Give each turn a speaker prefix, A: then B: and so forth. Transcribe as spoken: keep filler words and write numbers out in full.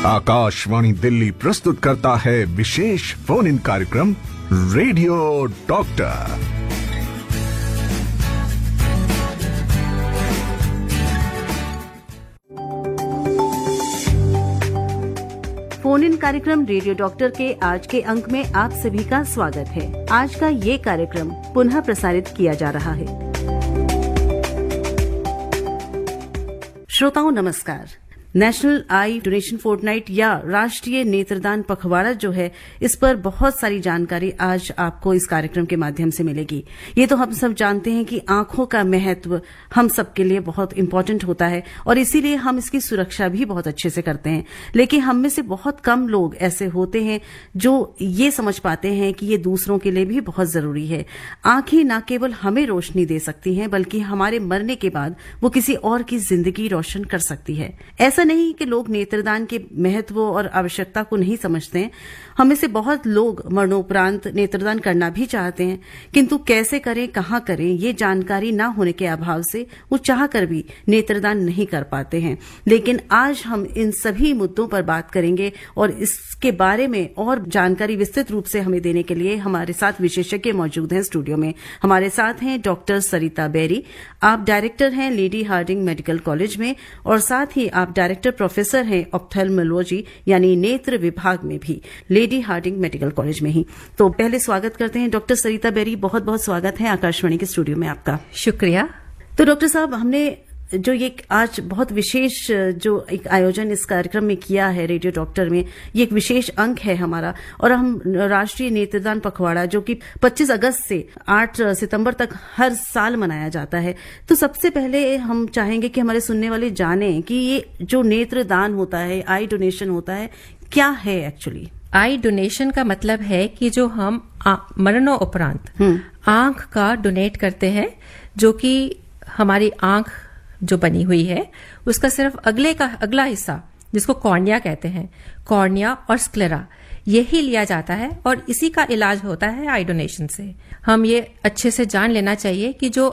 A: आकाशवाणी दिल्ली प्रस्तुत करता है विशेष फोन इन कार्यक्रम रेडियो डॉक्टर।
B: फोन इन कार्यक्रम रेडियो डॉक्टर के आज के अंक में आप सभी का स्वागत है। आज का ये कार्यक्रम पुनः प्रसारित किया जा रहा है। श्रोताओं नमस्कार। नेशनल आई डोनेशन फोर्टनाइट या राष्ट्रीय नेत्रदान पखवाड़ा जो है, इस पर बहुत सारी जानकारी आज आपको इस कार्यक्रम के माध्यम से मिलेगी। ये तो हम सब जानते हैं कि आंखों का महत्व हम सबके लिए बहुत इम्पोर्टेंट होता है और इसीलिए हम इसकी सुरक्षा भी बहुत अच्छे से करते हैं। लेकिन हम में से बहुत कम लोग ऐसे होते हैं जो ये समझ पाते हैं कि ये दूसरों के लिए भी बहुत जरूरी है। आंखें न केवल हमें रोशनी दे सकती हैं, बल्कि हमारे मरने के बाद वो किसी और की जिंदगी रोशन कर सकती है। ऐसा नहीं कि लोग नेत्रदान के महत्व और आवश्यकता को नहीं समझते हैं। हमें से बहुत लोग मरणोपरांत नेत्रदान करना भी चाहते हैं, किंतु कैसे करें, कहां करें, ये जानकारी न होने के अभाव से वो चाहकर भी नेत्रदान नहीं कर पाते हैं। लेकिन आज हम इन सभी मुद्दों पर बात करेंगे और इसके बारे में और जानकारी विस्तृत रूप से हमें देने के लिए हमारे साथ विशेषज्ञ मौजूद हैं स्टूडियो में। हमारे साथ हैं डॉक्टर सरिता बेरी। आप डायरेक्टर हैं लेडी हार्डिंग मेडिकल कॉलेज में और साथ ही आप डायरेक्टर प्रोफेसर हैं ऑप्थेल्मोलॉजी यानी नेत्र विभाग में भी लेडी हार्डिंग मेडिकल कॉलेज में ही। तो पहले स्वागत करते हैं डॉक्टर सरिता बेरी। बहुत बहुत स्वागत है आकाशवाणी के स्टूडियो में आपका।
C: शुक्रिया।
B: तो डॉक्टर साहब, हमने जो ये आज बहुत विशेष जो एक आयोजन इस कार्यक्रम में किया है रेडियो डॉक्टर में, ये एक विशेष अंक है हमारा और हम राष्ट्रीय नेत्रदान पखवाड़ा जो कि पच्चीस अगस्त से आठ सितंबर तक हर साल मनाया जाता है। तो सबसे पहले हम चाहेंगे कि हमारे सुनने वाले जानें कि ये जो नेत्रदान होता है, आई डोनेशन होता है, क्या है एक्चुअली।
C: आई डोनेशन का मतलब है कि जो हम मरणोपरांत आंख का डोनेट करते हैं, जो कि हमारी आंख जो बनी हुई है उसका सिर्फ अगले का अगला हिस्सा, जिसको कॉर्निया कहते हैं, कॉर्निया और स्क्लेरा, यही लिया जाता है और इसी का इलाज होता है आई डोनेशन से। हम ये अच्छे से जान लेना चाहिए कि जो